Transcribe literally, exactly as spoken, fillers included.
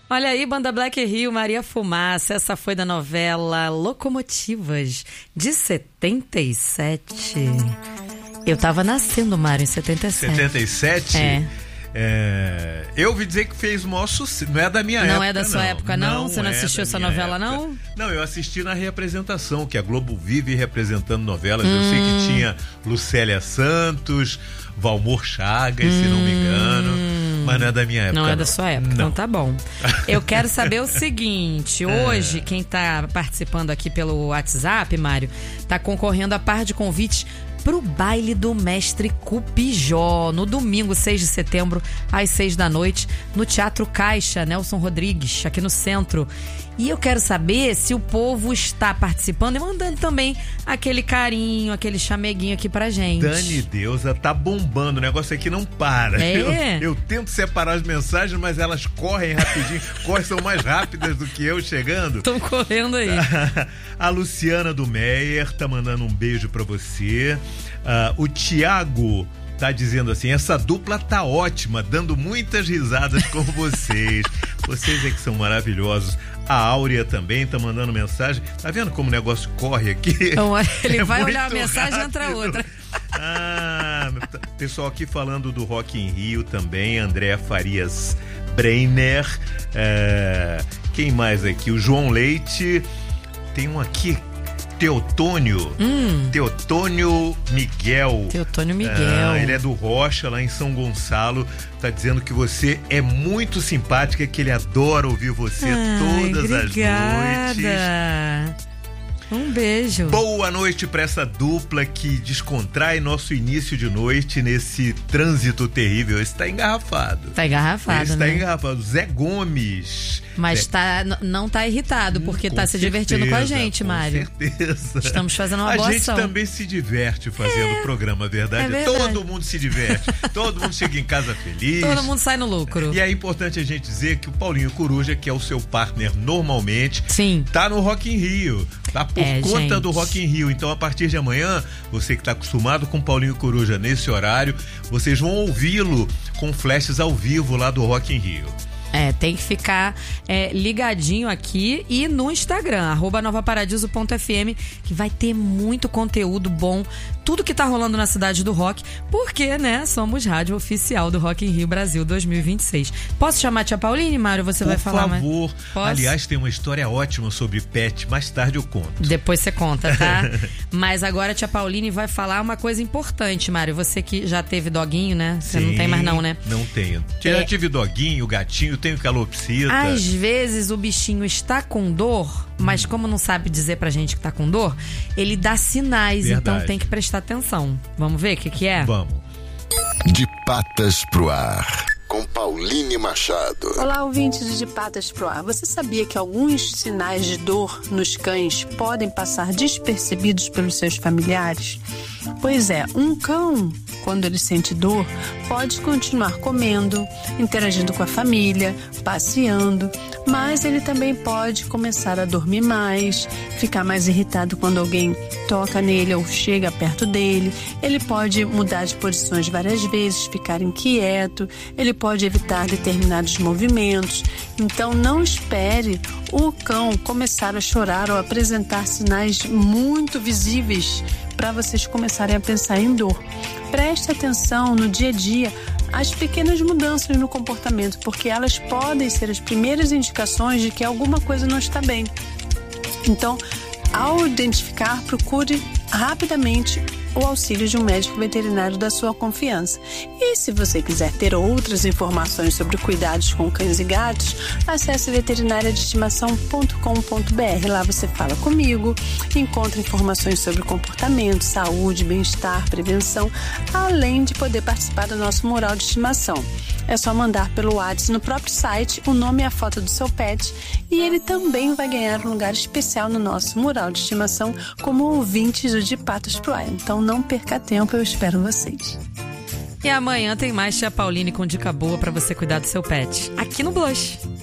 Olha aí, Banda Black Rio, Maria Fumaça. Essa foi da novela Locomotivas, de setenta e sete. Eu tava nascendo, Mário, em setenta e sete. setenta e sete? É. É, eu ouvi dizer que fez o maior sucesso. Não é da minha não época, é da sua não. época, não? não Você não é assistiu essa novela, época. não? Não, eu assisti na reapresentação, que a Globo vive representando novelas. Hum. Eu sei que tinha Lucélia Santos, Valmor Chagas, hum. se não me engano. Mas não é da minha época. Não é não. da sua época, não. Então tá bom. Eu quero saber o seguinte: hoje, quem tá participando aqui pelo WhatsApp, Mário, tá concorrendo a par de convites pro baile do Mestre Cupijó, no domingo, seis de setembro, às seis da noite, no Teatro Caixa, Nelson Rodrigues, aqui no centro. E eu quero saber se o povo está participando e mandando também aquele carinho, aquele chameguinho aqui pra gente. Dani Deusa, tá bombando, o negócio aqui não para. É? Eu, eu tento separar as mensagens, mas elas correm rapidinho, correm, são mais rápidas do que eu chegando. Estão correndo aí. A Luciana do Meyer tá mandando um beijo pra você. Uh, o Tiago tá dizendo assim: essa dupla tá ótima, dando muitas risadas com vocês. Vocês é que são maravilhosos. A Áurea também tá mandando mensagem. Tá vendo como o negócio corre aqui? Então, ele é vai olhar a mensagem e entra outra. Ah, pessoal aqui falando do Rock in Rio também. Andréa Farias Breiner. É, quem mais aqui? O João Leite. Tem um aqui, Teotônio. Hum. Teotônio Miguel. Teotônio Miguel. Ah, ele é do Rocha, lá em São Gonçalo. Tá dizendo que você é muito simpática, que ele adora ouvir você. Ai, todas obrigada. as noites. Um beijo. Boa noite para essa dupla que descontrai nosso início de noite nesse trânsito terrível. Esse tá engarrafado. Tá engarrafado, Esse né? tá engarrafado. Zé Gomes. Mas Zé... tá, não tá irritado, porque hum, tá se certeza, divertindo com a gente, com Mário. Com certeza. Estamos fazendo uma a boa gente ação. também se diverte fazendo o é, programa, verdade? É verdade? Todo mundo se diverte. Todo mundo chega em casa feliz. Todo mundo sai no lucro. E é importante a gente dizer que o Paulinho Coruja, que é o seu partner normalmente, sim, tá no Rock in Rio. Tá por é, conta gente. do Rock in Rio. Então, a partir de amanhã, você que tá acostumado com Paulinho Coruja nesse horário, vocês vão ouvi-lo com flashes ao vivo lá do Rock in Rio. É, tem que ficar é, ligadinho aqui e no Instagram, arroba novaparadiso ponto f m, que vai ter muito conteúdo bom, tudo que tá rolando na cidade do rock, porque, né, somos rádio oficial do Rock in Rio Brasil dois mil e vinte e seis. Posso chamar a tia Pauline, Mário? Você Por vai falar mais? Por favor. Aliás, tem uma história ótima sobre pet, mais tarde eu conto. Depois você conta, tá? Mas agora a tia Pauline vai falar uma coisa importante, Mário. Você que já teve doguinho, né? Você Sim, não tem mais não, né? Não tenho. Já é... tive doguinho, gatinho, tenho calopsita. Às vezes o bichinho está com dor, mas como não sabe dizer pra gente que tá com dor, ele dá sinais. Verdade. Então tem que prestar atenção. Vamos ver o que que é? Vamos. De Patas pro Ar, com Pauline Machado. Olá, ouvintes de Patas pro Ar. Você sabia que alguns sinais de dor nos cães podem passar despercebidos pelos seus familiares? Pois é, um cão, quando ele sente dor, pode continuar comendo, interagindo com a família, passeando, mas ele também pode começar a dormir mais, ficar mais irritado quando alguém toca nele ou chega perto dele. Ele pode mudar de posições várias vezes, ficar inquieto, ele pode evitar determinados movimentos. Então não espere o cão começar a chorar ou apresentar sinais muito visíveis para vocês começarem a pensar em dor. Preste atenção no dia a dia às pequenas mudanças no comportamento, porque elas podem ser as primeiras indicações de que alguma coisa não está bem. Então, ao identificar, procure rapidamente o auxílio de um médico veterinário da sua confiança. E se você quiser ter outras informações sobre cuidados com cães e gatos, acesse veterinária de estimação ponto com ponto b r. Lá você fala comigo, encontra informações sobre comportamento, saúde, bem-estar, prevenção, além de poder participar do nosso mural de estimação. É só mandar pelo WhatsApp no próprio site o nome e a foto do seu pet, e ele também vai ganhar um lugar especial no nosso mural de estimação como ouvinte do De Patas pro Ar. Então não perca tempo, eu espero vocês. E amanhã tem mais Tia Pauline com dica boa para você cuidar do seu pet, aqui no Blush.